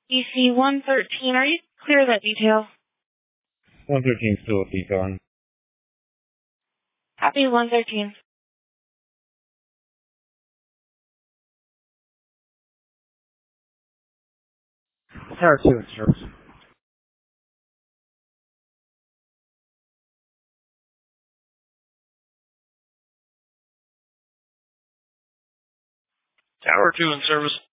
DC 113, are you clear of that detail? 113 still with decon. Copy 113. Tower 2 in service. Tower 2 in service.